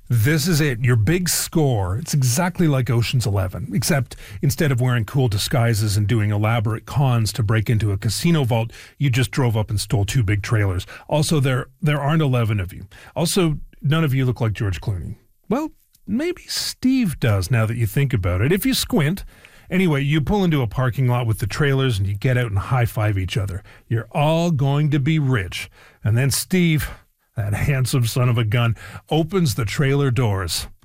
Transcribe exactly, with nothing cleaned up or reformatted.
This is it, your big score. It's exactly like Ocean's Eleven, except instead of wearing cool disguises and doing elaborate cons to break into a casino vault, you just drove up and stole two big trailers. Also, there there aren't eleven of you. Also, none of you look like George Clooney. Well, maybe Steve does now that you think about it, if you squint. Anyway, you pull into a parking lot with the trailers and you get out and high-five each other. You're all going to be rich. And then Steve, that handsome son of a gun, opens the trailer doors.